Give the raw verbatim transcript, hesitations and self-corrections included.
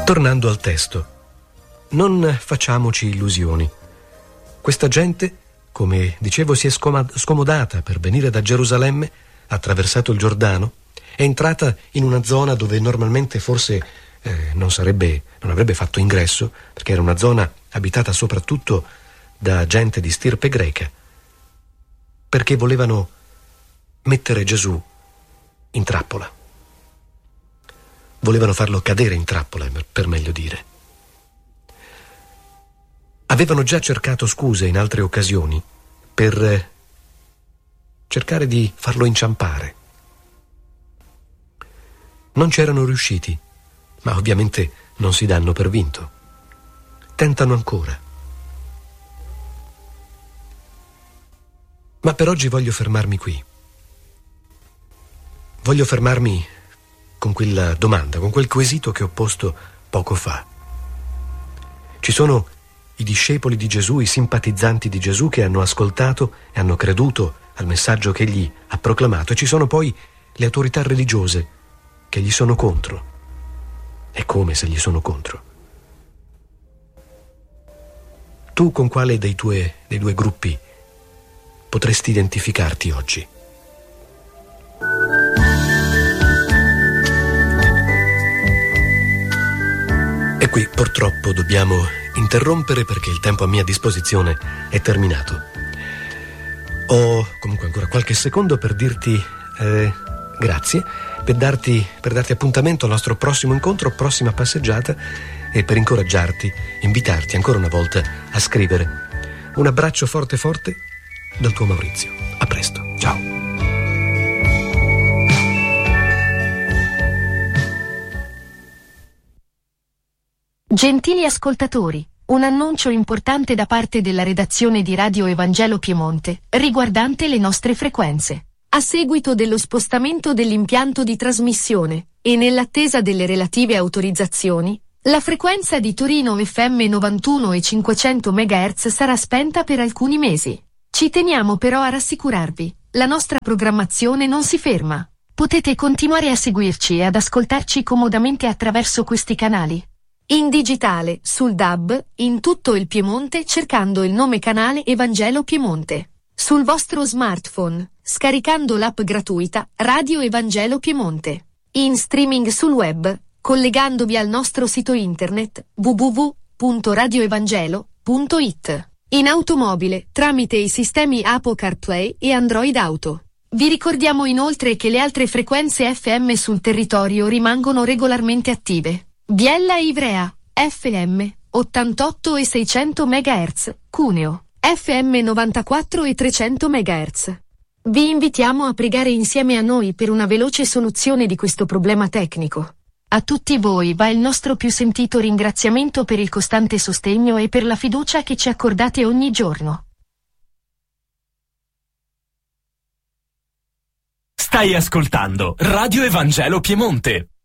Tornando al testo, non facciamoci illusioni. Questa gente, come dicevo, si è scom- scomodata per venire da Gerusalemme, ha attraversato il Giordano, è entrata in una zona dove normalmente forse eh, non sarebbe, non avrebbe fatto ingresso, perché era una zona abitata soprattutto da gente di stirpe greca, perché volevano mettere Gesù in trappola. Volevano farlo cadere in trappola, per meglio dire. Avevano già cercato scuse in altre occasioni per cercare di farlo inciampare. Non c'erano riusciti, ma ovviamente non si danno per vinto. Tentano ancora. Ma per oggi voglio fermarmi qui. Voglio fermarmi con quella domanda, con quel quesito che ho posto poco fa. Ci sono i discepoli di Gesù, i simpatizzanti di Gesù che hanno ascoltato e hanno creduto al messaggio che egli ha proclamato, e ci sono poi le autorità religiose che gli sono contro. È come se gli sono contro. Tu con quale dei, tue, dei due gruppi potresti identificarti oggi? E qui purtroppo dobbiamo interrompere perché il tempo a mia disposizione è terminato. Ho comunque ancora qualche secondo per dirti eh, grazie, per darti, per darti appuntamento al nostro prossimo incontro, prossima passeggiata, e per incoraggiarti, invitarti ancora una volta a scrivere. Un abbraccio forte forte dal tuo Maurizio. A presto, ciao. Gentili ascoltatori, un annuncio importante da parte della redazione di Radio Evangelo Piemonte, riguardante le nostre frequenze. A seguito dello spostamento dell'impianto di trasmissione, e nell'attesa delle relative autorizzazioni, la frequenza di Torino F M novantuno e cinquecento megahertz sarà spenta per alcuni mesi. Ci teniamo però a rassicurarvi, la nostra programmazione non si ferma. Potete continuare a seguirci e ad ascoltarci comodamente attraverso questi canali. In digitale, sul D A B, in tutto il Piemonte cercando il nome canale Evangelo Piemonte. Sul vostro smartphone, scaricando l'app gratuita Radio Evangelo Piemonte. In streaming sul web, collegandovi al nostro sito internet w w w punto radio evangelo punto i t. In automobile, tramite i sistemi Apple CarPlay e Android Auto. Vi ricordiamo inoltre che le altre frequenze F M sul territorio rimangono regolarmente attive. Biella Ivrea, F M, ottantotto e seicento megahertz, Cuneo, F M novantaquattro e trecento megahertz. Vi invitiamo a pregare insieme a noi per una veloce soluzione di questo problema tecnico. A tutti voi va il nostro più sentito ringraziamento per il costante sostegno e per la fiducia che ci accordate ogni giorno. Stai ascoltando Radio Evangelo Piemonte.